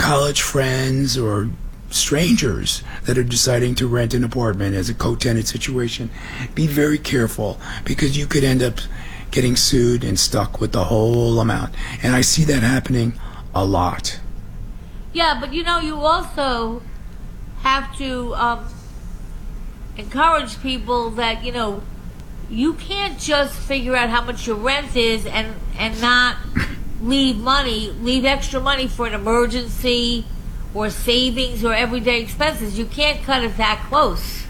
college friends or strangers that are deciding to rent an apartment as a co-tenant situation, be very careful, because you could end up getting sued and stuck with the whole amount. And I see that happening a lot. Yeah, but you also have to encourage people that, you can't just figure out how much your rent is and not leave extra money for an emergency or savings or everyday expenses. You can't cut it that close.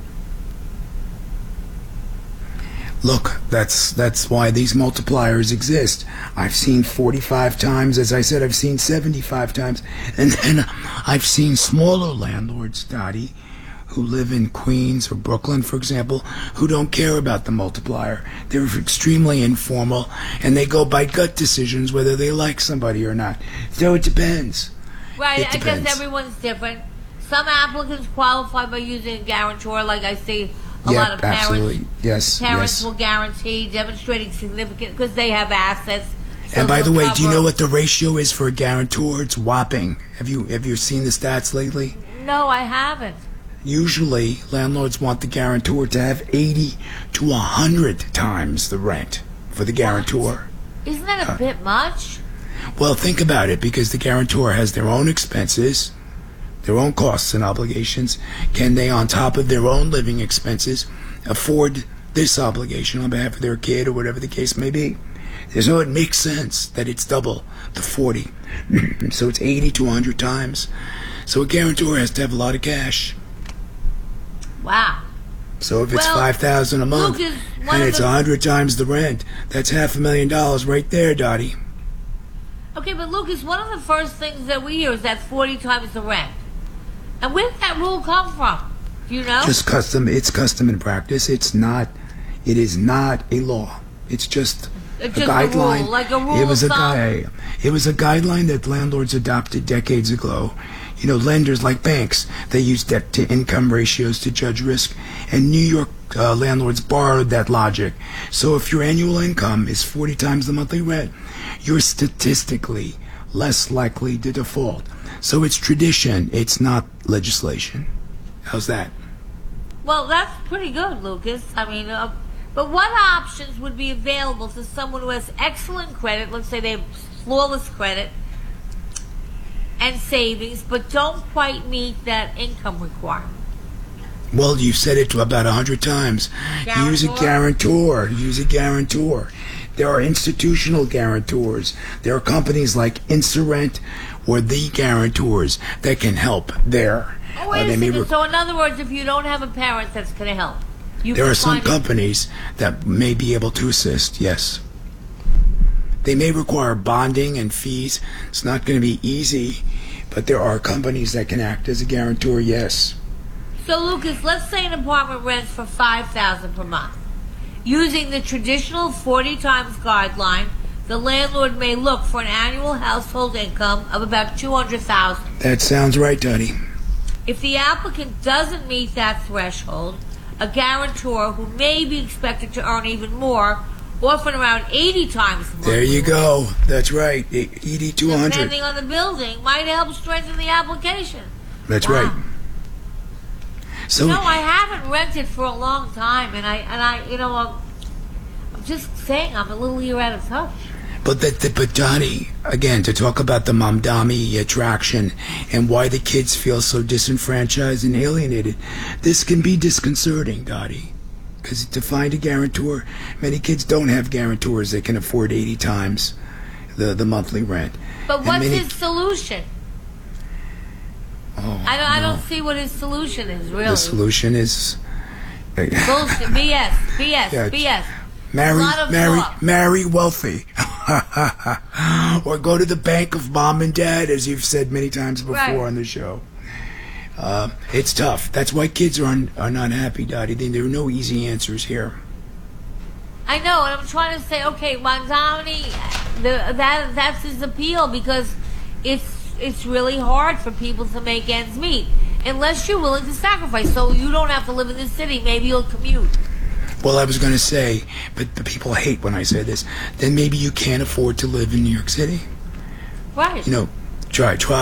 Look, that's why these multipliers exist. I've seen 45 times, as I said, I've seen 75 times. And then I've seen smaller landlords, Dottie, who live in Queens or Brooklyn, for example, who don't care about the multiplier. They're extremely informal, and they go by gut decisions whether they like somebody or not. So it depends. Right, I guess everyone's different. Some applicants qualify by using a guarantor, like I see a lot of parents. Absolutely. Yes. Will guarantee, demonstrating significant, because they have assets. So and by the way, do you know what the ratio is for a guarantor? It's whopping. Have you seen the stats lately? No, I haven't. Usually, landlords want the guarantor to have 80 to 100 times the rent for the guarantor. What? Isn't that a bit much? Well, think about it, because the guarantor has their own expenses, their own costs and obligations. Can they, on top of their own living expenses, afford this obligation on behalf of their kid or whatever the case may be? So it makes sense that it's double the 40. So it's 80 to 100 times. So a guarantor has to have a lot of cash. Wow. So if it's $5,000 a month and it's 100 times the rent, that's $500,000 right there, Dottie. Okay, but Lucas, one of the first things that we hear is that 40 times the rent. And where did that rule come from? Do you know? Just custom. It's custom and practice. It is not a law. It's just a guideline. A rule, like a rule It was of a thumb. It was a guideline that landlords adopted decades ago. Lenders like banks, they use debt-to-income ratios to judge risk, and New York landlords borrowed that logic. So if your annual income is 40 times the monthly rent, you're statistically less likely to default. So it's tradition, it's not legislation. How's that? Well, that's pretty good, Lucas. I mean, but what options would be available to someone who has excellent credit, let's say they have flawless credit, and savings, but don't quite meet that income requirement? Well, you said it about 100 times. Guarantor? Use a guarantor. There are institutional guarantors. There are companies like InstaRent or The Guarantors that can help there. Oh, wait a second. So in other words, if you don't have a parent that's going to help, there are some companies that may be able to assist, yes. They may require bonding and fees. It's not going to be easy, but there are companies that can act as a guarantor, yes. So, Lucas, let's say an apartment rents for $5,000 per month. Using the traditional 40 times guideline, the landlord may look for an annual household income of about $200,000. That sounds right, Dottie. If the applicant doesn't meet that threshold, a guarantor who may be expected to earn even more, often around 80 times the month. There you go. That's right. 80 to 100. Depending on the building, might help strengthen the application. That's right. So I haven't rented for a long time, and I'm just saying I'm a little year out of touch. But Dottie, again, to talk about the Mamdani attraction and why the kids feel so disenfranchised and alienated, this can be disconcerting, Dottie. Because to find a guarantor, many kids don't have guarantors that can afford 80 times the monthly rent. But what's his solution? I don't see what his solution is, really. The solution is bullshit, BS. Marry wealthy. Or go to the bank of mom and dad, as you've said many times before on the show. It's tough. That's why kids are not happy, Dottie. There are no easy answers here. I know, and I'm trying to say, okay, Mamdani, that's his appeal, because it's really hard for people to make ends meet unless you're willing to sacrifice. So you don't have to live in the city. Maybe you'll commute. Well, I was going to say, but people hate when I say this, then maybe you can't afford to live in New York City. Right. Try